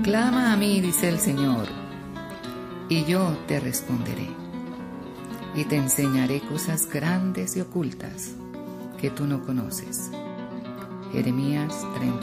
Clama a mí, dice el Señor, y yo te responderé, y te enseñaré cosas grandes y ocultas que tú no conoces. Jeremías 30:7.